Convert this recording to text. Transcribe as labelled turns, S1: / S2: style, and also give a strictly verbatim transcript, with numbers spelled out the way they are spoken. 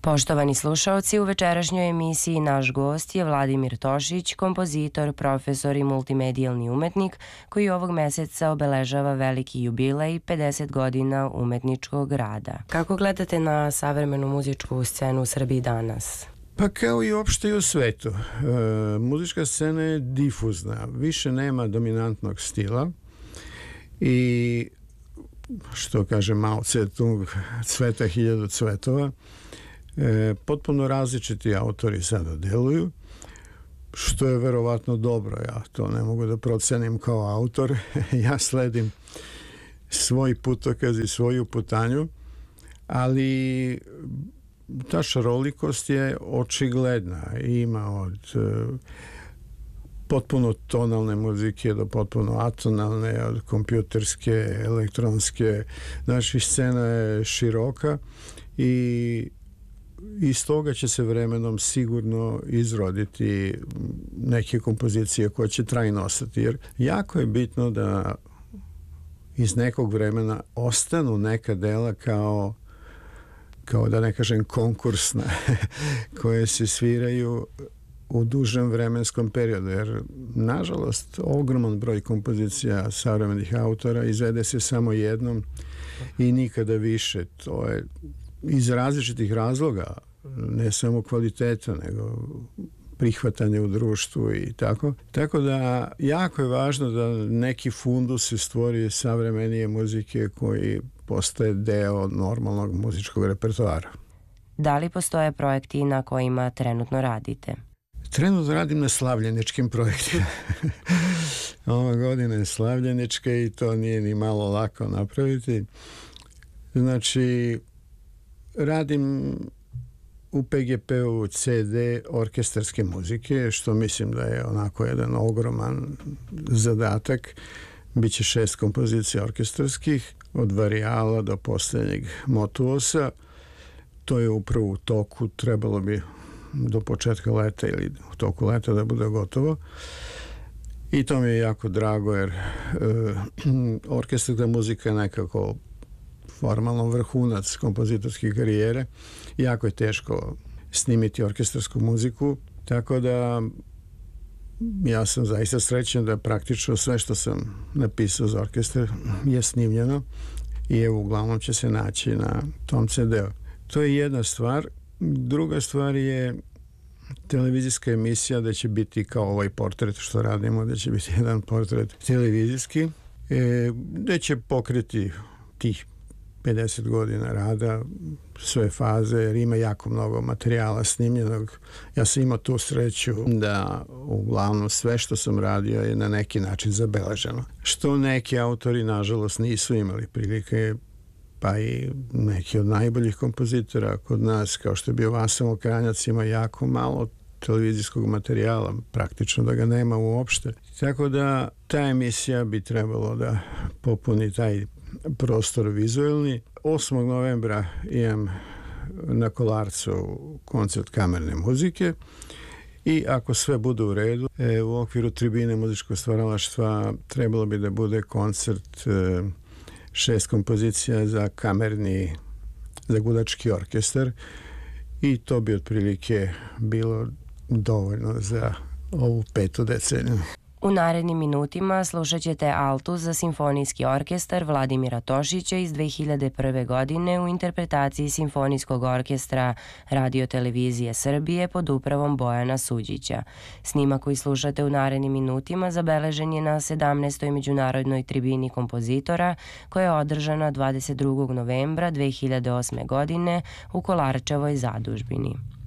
S1: Poštovani slušaoci, u večerašnjoj emisiji naš gost je Vladimir Tošić, kompozitor, profesor i multimedijalni umetnik koji ovog meseca obeležava veliki jubilej pedeset godina umetničkog rada. Kako gledate na savremenu muzičku scenu u Srbiji danas?
S2: Pa kao i uopšte i u svetu. E, muzička scena je difuzna, više nema dominantnog stila i što kaže Mao Tse-tung, cveta hiljadu cvetova. E, potpuno različiti autori sada deluju, što je verovatno dobro. Ja to ne mogu da procenim kao autor. Ja sledim svoj putokaz i svoju putanju, ali ta šarolikost je očigledna. Ima od e, potpuno tonalne muzike do potpuno atonalne, od kompjuterske, elektronske. Znači, scena je široka i iz toga će se vremenom sigurno izroditi neke kompozicije koje će trajno ostati, jer jako je bitno da iz nekog vremena ostanu neka dela kao kao da ne kažem konkursna koje se sviraju u dužem vremenskom periodu, jer nažalost ogroman broj kompozicija savremenih autora izvede se samo jednom i nikada više. To je iz različitih razloga, ne samo kvaliteta, nego prihvatanje u društvu i tako. Tako da jako je važno da neki fundus se stvori savremenije muzike koji postaje deo normalnog muzičkog repertoara.
S1: Da li postoje projekti na kojima trenutno radite?
S2: Trenutno radim na slavljeničkim projektima. Ova godina je slavljenička i to nije ni malo lako napraviti. Znači, radim u P G P-u C D orkestarske muzike, što mislim da je onako jedan ogroman zadatak. Biće šest kompozicija orkestarskih, od varijala do posljednjeg motuosa. To je upravo u toku, trebalo bi do početka leta ili u toku leta da bude gotovo. I to mi je jako drago, jer e, orkestarska muzika je nekako formalno vrhunac kompozitorske karijere. Jako je teško snimiti orkestarsku muziku, tako da ja sam zaista srećan da praktično sve što sam napisao za orkestar je snimljeno i evo uglavnom će se naći na tom C D-u. To je jedna stvar. Druga stvar je televizijska emisija, da će biti kao ovaj portret što radimo, da će biti jedan portret televizijski, e, da će pokriti tih pedeset godina rada, sve faze, jer ima jako mnogo materijala snimljenog. Ja sam imao tu sreću da uglavnom sve što sam radio je na neki način zabeleženo. Što neki autori, nažalost, nisu imali prilike, pa i neki od najboljih kompozitora kod nas, kao što je bio Vasa Mokranjac, ima jako malo televizijskog materijala, praktično da ga nema uopšte. Tako da ta emisija bi trebalo da popuni taj prostor vizuelni. osmog novembra imam na Kolarcu koncert kamerne muzike i ako sve bude u redu, e, u okviru tribine muzičkog stvaralaštva trebalo bi da bude koncert e, šest kompozicija za kamerni, za gudački orkestar i to bi otprilike bilo dovoljno za ovu petu deceniju.
S1: U narednim minutima slušat ćete altu za simfonijski orkestar Vladimira Tošića iz dve hiljade prve. godine u interpretaciji Simfonijskog orkestra Radio-televizije Srbije pod upravom Bojana Suđića. Snimak koji slušate u narednim minutima zabeležen je na sedamnaestoj međunarodnoj tribini kompozitora koja je održana dvadeset drugog novembra dve hiljade osme. godine u Kolarčevoj zadužbini.